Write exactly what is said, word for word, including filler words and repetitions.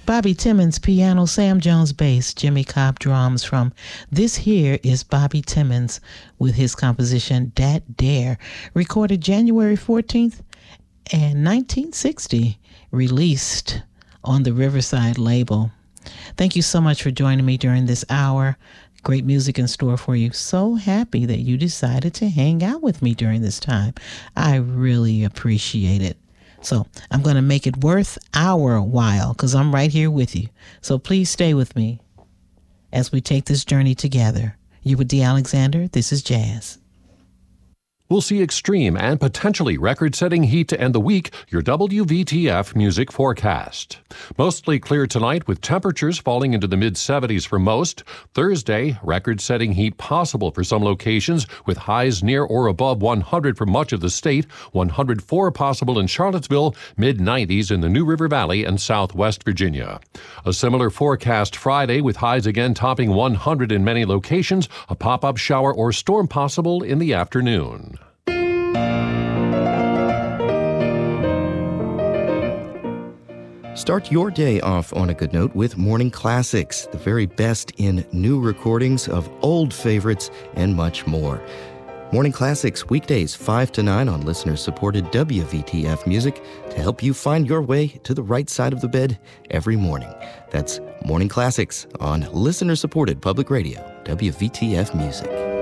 Bobby Timmons piano, Sam Jones bass, Jimmy Cobb drums from This Here is Bobby Timmons with his composition Dat Dare, recorded January fourteenth and nineteen sixty, released on the Riverside label. Thank you so much for joining me during this hour. Great music in store for you. So happy that you decided to hang out with me during this time. I really appreciate it. So I'm going to make it worth our while because I'm right here with you. So please stay with me as we take this journey together. You with Dee Alexander. This is Jazz. We'll see extreme and potentially record-setting heat to end the week. Your W V T F music forecast. Mostly clear tonight with temperatures falling into the mid seventies for most. Thursday, record-setting heat possible for some locations with highs near or above one hundred for much of the state. one hundred four possible in Charlottesville, mid nineties in the New River Valley and southwest Virginia. A similar forecast Friday with highs again topping one hundred in many locations. A pop-up shower or storm possible in the afternoon. Start your day off on a good note with Morning Classics, the very best in new recordings of old favorites and much more. Morning Classics, weekdays five to nine on listener-supported W V T F music to help you find your way to the right side of the bed every morning. That's Morning Classics on listener-supported public radio, W V T F music.